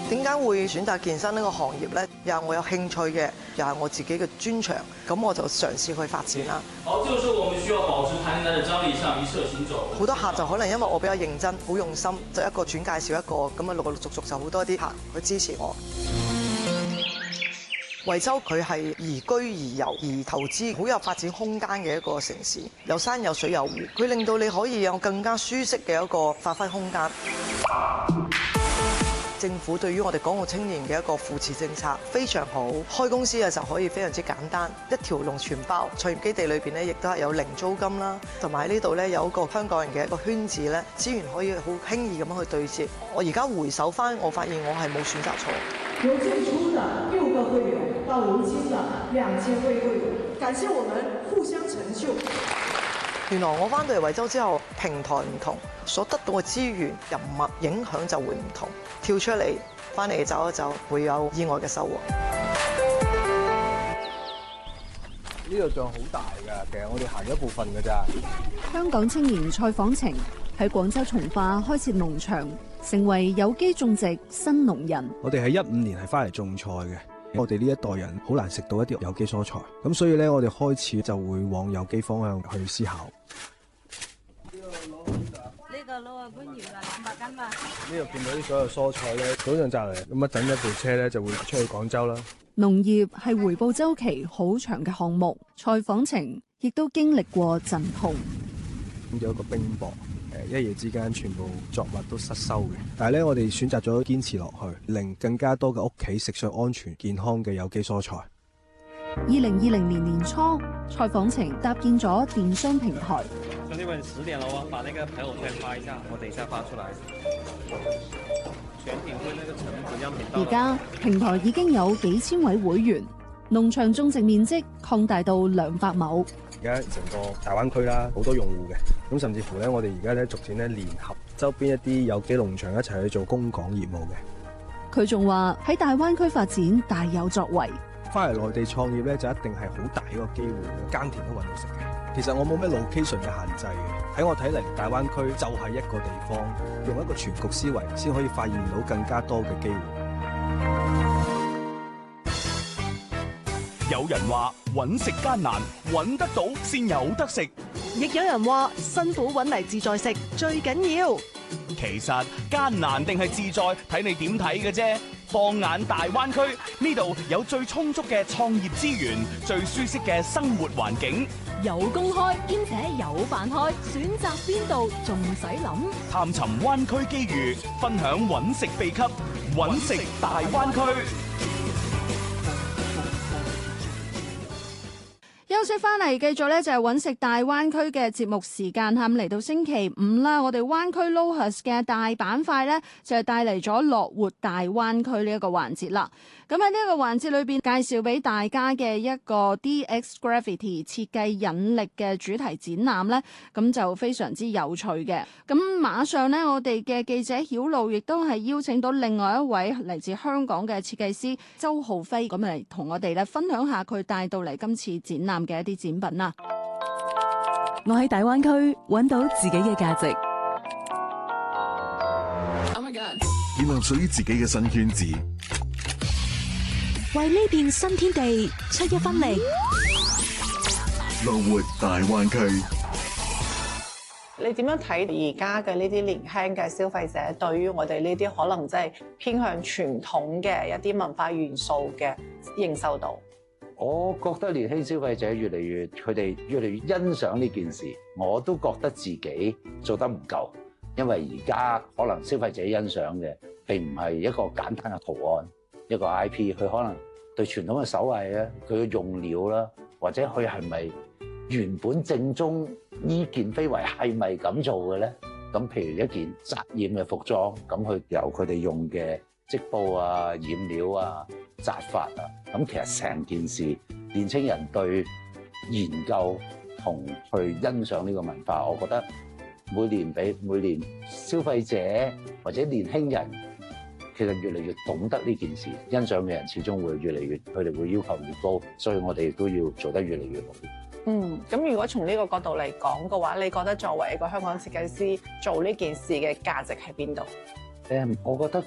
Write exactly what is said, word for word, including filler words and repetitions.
點解會選擇健身呢個行業呢？又係我有興趣嘅，又係我自己嘅專長，咁我就嘗試去發展啦。 好，這個時候我們需要保持彈性帶的張力，向一側行走。 好多客就可能因為我比較認真、好用心，就一個轉介紹一個，咁啊陸陸續續就好多啲客去支持我。惠州佢係宜居宜遊宜投資，好有發展空間嘅一個城市，有山有水有湖，佢令到你可以有更加舒適嘅一個發揮空間。政府對於我哋港澳青年嘅一個扶持政策非常好，開公司嘅時候可以非常之簡單，一條龍全包。創業基地裏邊咧，亦都係有零租金啦，同埋喺呢度咧有一個香港人嘅一個圈子咧，資源可以好輕易咁樣去對接。我而家回首翻，我發現我係冇選擇錯。 由最初的六個會員到如今的兩千位會員，感謝我們互相成就。 原來我翻到嚟惠州之後，平台唔同，所得到嘅資源、人脈影響就會唔同。跳出嚟，翻嚟走一走，會有意外嘅收穫。 呢度仲好大㗎，其實我哋行咗一部分㗎咋。 香港青年蔡訪程喺廣州從化開設農場，成為有機種植新農人。 我哋喺一五年係翻嚟種菜嘅，我哋呢一代人好難食到一啲有機蔬菜，咁所以咧我哋開始就會往有機方向去思考。 呢個攞啊官窯啦，兩百斤嘛。 呢度見到啲所有蔬菜咧，早上摘嚟，咁一等一部車咧就會出去廣州啦。 農業係回報週期好長嘅項目，蔡訪程亦都經歷過陣痛。 咁有一個冰雹，誒一夜之間全部作物都失收嘅。但係咧，我哋選擇咗堅持落去，令更加多嘅屋企食上安全健康嘅有機蔬菜。 二零二零年年初，蔡訪程搭建咗電商平台。 兄弟們，十點了哦，把那個朋友圈發一下，我等一下發出來。全品會那個成品樣品到。 而家平台已經有幾千位會員，農場種植面積擴大到兩百畝。 而家成個大灣區啦，好多用戶嘅，咁甚至乎咧，我哋而家咧逐漸咧聯合周邊一啲有機農場一齊去做供港業務嘅。 佢仲話喺大灣區發展大有作為。 翻嚟內地創業咧，就一定係好大一個機會，耕田都揾到食嘅。其實我冇咩 location 嘅限制嘅，喺我睇嚟，大灣區就係一個地方，用一個全局思維，先可以發現到更加多嘅機會。 有人話揾食艱難，揾得到先有得食； 亦有人話辛苦揾嚟自在食最緊要。 其實艱難定係自在，睇你點睇嘅啫。放眼大灣區，呢度有最充足嘅創業資源，最舒適嘅生活環境， 有工開兼且有飯開，選擇邊度仲使諗？ 探尋灣區機遇，分享揾食秘笈，揾食大灣區。 休息翻嚟，繼續咧就係揾食大灣區嘅節目時間嚇，咁嚟到星期五啦，我哋灣區 LOHUS 嘅大板塊咧就係帶嚟咗樂活大灣區呢一個環節啦。咁喺呢一個環節裏邊介紹俾大家嘅一個 D X Gravity 設計引力嘅主題展覽咧，咁就非常之有趣嘅。咁馬上咧，我哋嘅記者曉露亦都係邀請到另外一位嚟自香港嘅設計師周浩輝，咁嚟同我哋咧分享下佢帶到嚟今次展覽嘅一啲展品啦。 我喺大灣區揾到自己嘅價值， Oh my God， 建立屬於自己嘅新圈子， 為呢片新天地出一分力。 樂活大灣區。 你點樣睇而家嘅呢啲年輕嘅消費者對於我哋呢啲可能即係偏向傳統嘅一啲文化元素嘅認受度？ 我覺得年輕消費者越嚟越，佢哋越嚟越欣賞呢件事。我都覺得自己做得唔夠，因為而家可能消費者欣賞嘅並唔係一個簡單嘅圖案，一個 I P， 佢可能對傳統嘅手藝咧，佢嘅用料啦，或者佢係咪原本正宗依件非遺係咪咁做嘅咧？咁譬如一件紮染嘅服裝，咁佢由佢哋用嘅織布啊、染料啊、紮法啊，咁其實成件事，年青人對研究同去欣賞呢個文化，我覺得每年比每年消費者或者年輕人其實越嚟越懂得呢件事，欣賞嘅人始終會越嚟越，佢哋會要求越高，所以我哋都要做得越嚟越好。 嗯，咁如果從呢個角度嚟講嘅話，你覺得作為一個香港設計師做呢件事嘅價值喺邊度？ 誒，我覺得